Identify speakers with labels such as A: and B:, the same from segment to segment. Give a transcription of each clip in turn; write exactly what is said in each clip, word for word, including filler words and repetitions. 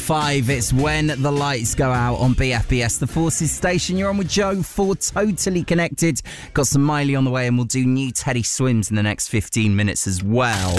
A: Five, it's When the Lights Go Out on B F B S, the Forces station. You're on with Joe for Totally Connected. Got some Miley on the way, and we'll do new Teddy Swims in the next fifteen minutes as well.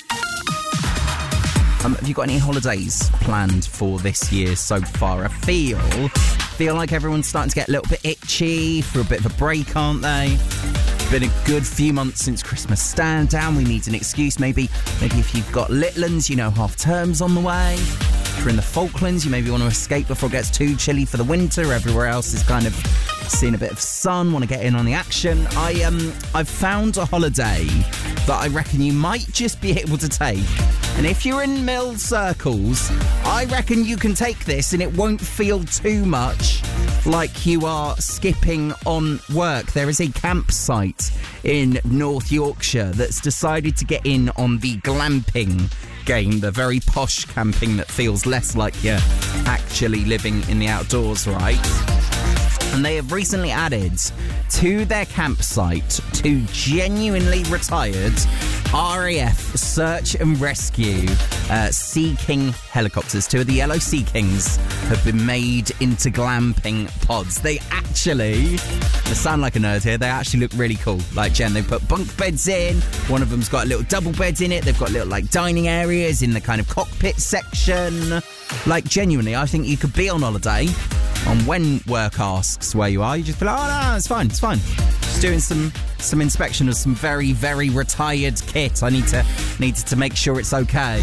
A: Um, have you got any holidays planned for this year so far? I feel, feel like everyone's starting to get a little bit itchy for a bit of a break, aren't they? Been a good few months since Christmas stand down. We need an excuse. Maybe, maybe if you've got little ones, you know, half terms on the way. If you're in the Falklands, you maybe want to escape before it gets too chilly for the winter. Everywhere else is kind of seeing a bit of sun, want to get in on the action. I um, I've found a holiday that I reckon you might just be able to take. And if you're in mill circles, I reckon you can take this and it won't feel too much like you are skipping on work. There is a campsite in North Yorkshire that's decided to get in on the glamping game, the very posh camping that feels less like you're actually living in the outdoors, right? And they have recently added to their campsite two genuinely retired R A F search and rescue uh, Sea King helicopters. Two of the yellow Sea Kings have been made into glamping pods. They actually, I sound like a nerd here, they actually look really cool. Like, Jen, they put bunk beds in. One of them's got a little double bed in it. They've got little, like, dining areas in the kind of cockpit section. Like, genuinely, I think you could be on holiday, and when work asks where you are, you just be like, oh, no, it's fine, it's fine. Just doing some some inspection of some very, very retired kit. I need to needed to make sure it's okay.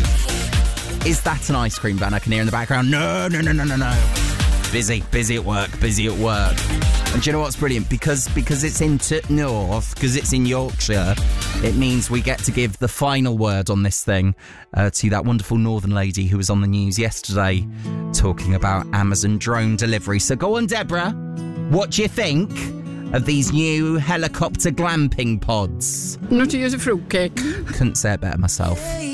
A: Is that an ice cream van I can hear in the background? No, no, no, no, no, no. Busy, busy at work, busy at work. And do you know what's brilliant? Because because it's in t- North, because it's in Yorkshire, it means we get to give the final word on this thing uh, to that wonderful northern lady who was on the news yesterday talking about Amazon drone delivery. So go on, Deborah. What do you think of these new helicopter glamping pods?
B: Not to use a fruitcake.
A: Couldn't say it better myself.